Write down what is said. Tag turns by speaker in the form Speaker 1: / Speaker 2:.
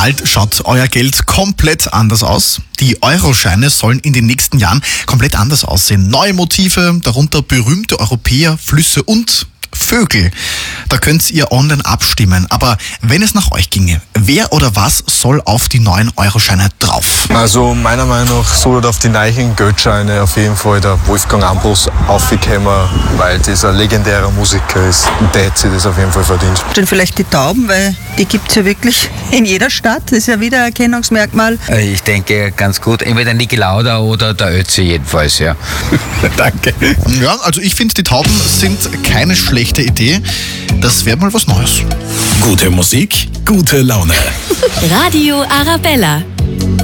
Speaker 1: Bald schaut euer Geld komplett anders aus. Die Euroscheine sollen in den nächsten Jahren komplett anders aussehen. Neue Motive, darunter berühmte Europäer, Flüsse und Vögel. Da könnt ihr online abstimmen. Aber wenn es nach euch ginge, wer oder was soll auf die neuen Euroscheine drauf?
Speaker 2: Also meiner Meinung nach soll auf die neuen Geldscheine auf jeden Fall der Wolfgang Ambros aufgekommen, weil das ein legendärer Musiker ist. Und der hätte sich das auf jeden Fall verdient.
Speaker 3: Dann vielleicht die Tauben, weil die gibt es ja wirklich in jeder Stadt. Das ist ja wieder ein Erkennungsmerkmal.
Speaker 4: Ich denke ganz gut, entweder Niki Lauda oder der Ötzi jedenfalls, ja.
Speaker 1: Danke. Ja, also ich finde, die Tauben sind keine schlechte Idee. Das wäre mal was Neues.
Speaker 5: Gute Musik, gute Laune.
Speaker 6: Radio Arabella.